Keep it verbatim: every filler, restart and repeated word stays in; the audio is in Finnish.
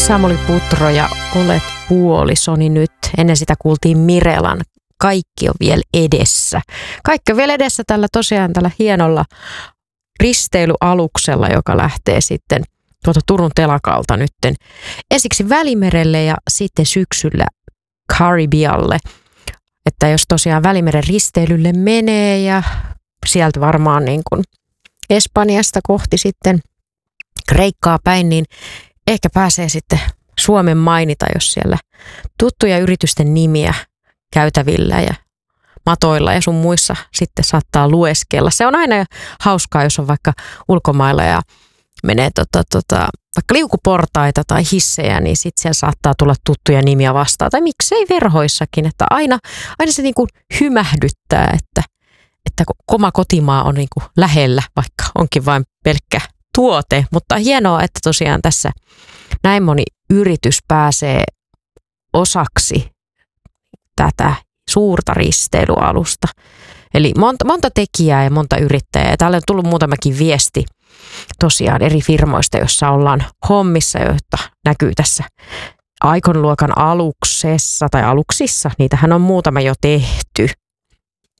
Samuli Putro ja Olet puolisoni nyt. Ennen sitä kuultiin Mirelan Kaikki on vielä edessä. Kaikki on vielä edessä tällä tosiaan tällä hienolla risteilyaluksella, joka lähtee sitten tuolta Turun telakalta nytten ensiksi Välimerelle ja sitten syksyllä Karibialle. Että jos tosiaan Välimeren risteilylle menee ja sieltä varmaan niin kuin Espanjasta kohti sitten Kreikkaa päin, niin ehkä pääsee sitten Suomen mainita, jos siellä tuttuja yritysten nimiä käytävillä ja matoilla ja sun muissa sitten saattaa lueskella. Se on aina hauskaa, jos on vaikka ulkomailla ja menee tota, tota, vaikka liukuportaita tai hissejä, niin sitten siellä saattaa tulla tuttuja nimiä vastaan. Tai miksei verhoissakin, että aina, aina se niin kuin hymähdyttää, että, että oma kotimaa on niin kuin lähellä, vaikka onkin vain pelkkä tuote. Mutta hienoa, että tosiaan tässä näin moni yritys pääsee osaksi tätä suurta risteilyalusta. Eli monta, monta tekijää ja monta yrittäjää. Ja täällä on tullut muutamakin viesti tosiaan eri firmoista, joissa ollaan hommissa, joita näkyy tässä Icon-luokan aluksessa tai aluksissa. Niitähän on muutama jo tehty.